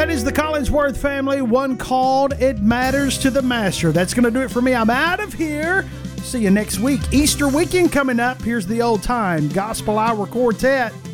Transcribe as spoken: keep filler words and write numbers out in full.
That is the Collinsworth family, one called It Matters to the Master. That's going to do it for me. I'm out of here. See you next week. Easter weekend coming up. Here's the old time Gospel Hour Quartet.